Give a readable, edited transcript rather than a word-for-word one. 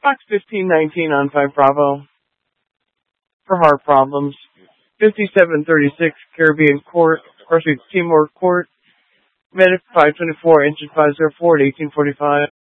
Fox 1519 on 5 Bravo. For heart problems. 5736 Caribbean Court, Timor Court. Medic 524, engine 504 at 1845.